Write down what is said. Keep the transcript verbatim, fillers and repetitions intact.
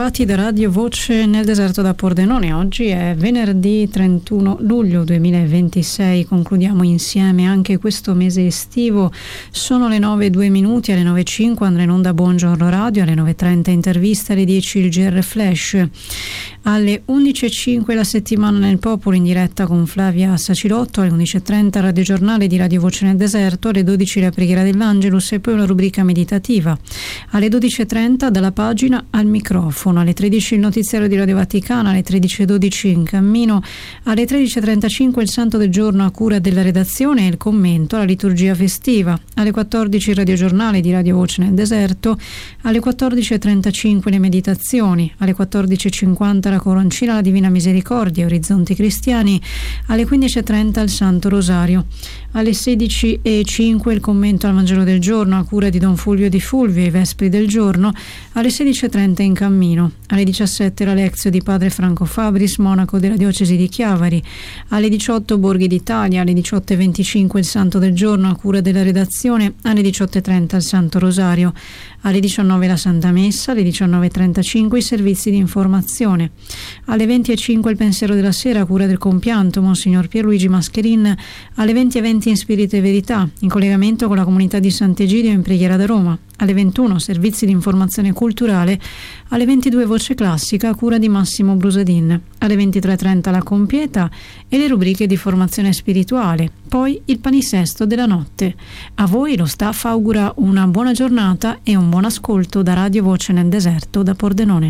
bentrovati da Radio Voce nel deserto da Pordenone. Oggi è venerdì trentuno luglio duemilaventisei, concludiamo insieme anche questo mese estivo. Sono le nove e due minuti, alle nove e cinque andrà in onda Buongiorno Radio, alle nove e trenta intervista, alle dieci il G R Flash, alle undici e cinque la settimana nel popolo in diretta con Flavia Sacilotto, alle undici e trenta Radio Giornale di Radio Voce nel deserto, alle dodici la preghiera dell'Angelus e poi una rubrica meditativa. Alle dodici e trenta dalla pagina al microfono, alle tredici il notiziario di Radio Vaticana, alle tredici e dodici in cammino, alle tredici e trentacinque il Santo del Giorno a cura della redazione e il commento alla liturgia festiva, alle quattordici il radiogiornale di Radio Voce nel deserto, alle quattordici e trentacinque le meditazioni, alle quattordici e cinquanta la Coroncina, la Divina Misericordia, Orizzonti Cristiani, alle quindici e trenta il Santo Rosario, alle sedici e cinque il commento al Vangelo del giorno a cura di Don Fulvio Di Fulvio e i Vespri del giorno, alle sedici e trenta in cammino, alle diciassette la Lezio di Padre Franco Fabris, monaco della diocesi di Chiavari, alle diciotto Borghi d'Italia, alle diciotto e venticinque il Santo del giorno a cura della redazione, alle diciotto e trenta il Santo Rosario, alle diciannove la Santa Messa, alle diciannove e trentacinque i servizi di informazione, alle venti e cinque il pensiero della sera a cura del compianto Monsignor Pierluigi Mascherin, alle venti e venti in Spirito e Verità, in collegamento con la comunità di Sant'Egidio in preghiera da Roma, alle ventuno servizi di informazione culturale, alle ventidue Voce Classica a cura di Massimo Brusadin, alle ventitré e trenta la Compieta e le rubriche di formazione spirituale, poi il palinsesto della notte. A voi lo staff augura una buona giornata e un buon ascolto da Radio Voce nel deserto da Pordenone.